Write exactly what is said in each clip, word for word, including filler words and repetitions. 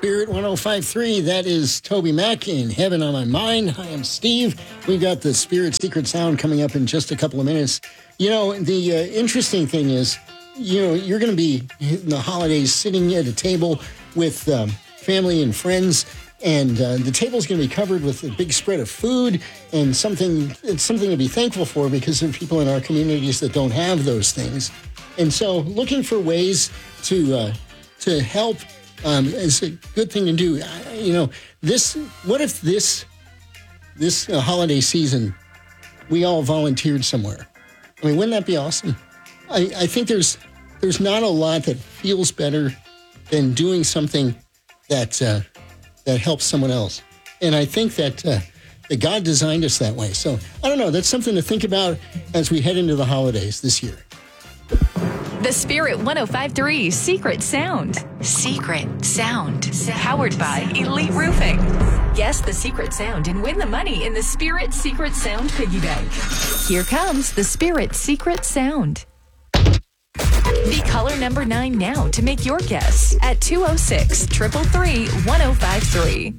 Spirit one oh five point three, that is Toby Mac in Heaven on My Mind. Hi, I'm Steve. We've got the Spirit Secret Sound coming up in just a couple of minutes. You know, the uh, interesting thing is, you know, you're going to be in the holidays sitting at a table with um, family and friends, and uh, the table's going to be covered with a big spread of food and something, it's something to be thankful for because there are people in our communities that don't have those things. And so looking for ways to uh, to help um, is a good thing to do. I, you know, this, what if this, this uh, holiday season, we all volunteered somewhere? I mean, wouldn't that be awesome? I, I think there's there's not a lot that feels better than doing something that uh, that helps someone else. And I think that, uh, that God designed us that way. So, I don't know, that's something to think about as we head into the holidays this year. The Spirit one oh five point three Secret Sound. Secret Sound. Powered by Elite Roofing. Guess the secret sound and win the money in the Spirit Secret Sound piggy bank. Here comes the Spirit Secret Sound. Be caller number nine now to make your guess at two oh six, three three three, one oh five three.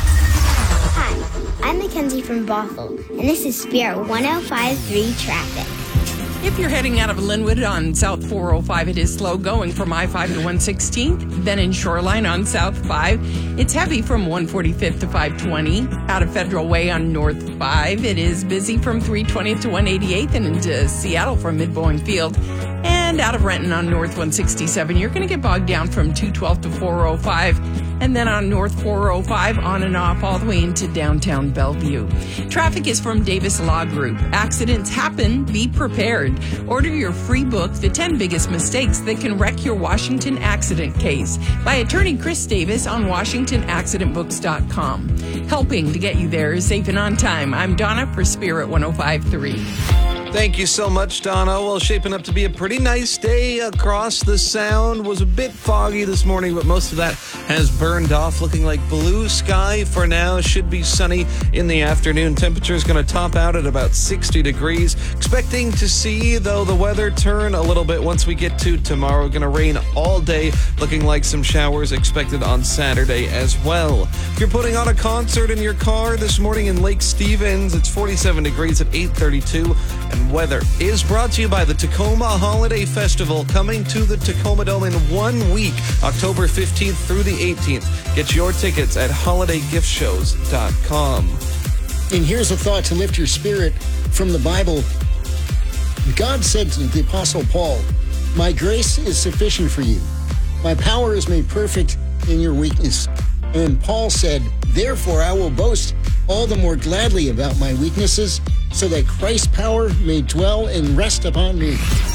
Hi, I'm Mackenzie from Bothell, and this is Spirit one oh five point three Traffic. If you're heading out of Linwood on South four oh five, it is slow going from I five to one sixteenth. Then in Shoreline on South five, it's heavy from one forty-fifth to five twenty. Out of Federal Way on North five, it is busy from three twentieth to one eighty-eighth and into Seattle from Mid-Boeing Field. And out of Renton on North one sixty-seven, you're going to get bogged down from two twelve to four oh five. And then on North four oh five, on and off all the way into downtown Bellevue. Traffic is from Davis Law Group. Accidents happen. Be prepared. Order your free book, The ten Biggest Mistakes That Can Wreck Your Washington Accident Case, by attorney Chris Davis on Washington Accident Books dot com. Helping to get you there safe and on time. I'm Donna for Spirit one oh five point three. Thank you so much, Donna. Well, shaping up to be a pretty nice day across the Sound. Was a bit foggy this morning, but most of that has burned off. Looking like blue sky for now. Should be sunny in the afternoon. Temperature is going to top out at about sixty degrees. Expecting to see, though, the weather turn a little bit once we get to tomorrow. Going to rain all day. Looking like some showers expected on Saturday as well. If you're putting on a concert in your car this morning in Lake Stevens, it's forty-seven degrees at eight thirty-two. And weather is brought to you by the Tacoma Holiday Festival, coming to the Tacoma Dome in one week, October fifteenth through the eighteenth. Get your tickets at holiday gift shows dot com. And here's a thought to lift your spirit from the Bible. God said to the Apostle Paul, "My grace is sufficient for you. My power is made perfect in your weakness." And Paul said, "Therefore I will boast all the more gladly about my weaknesses, so that Christ's power may dwell and rest upon me."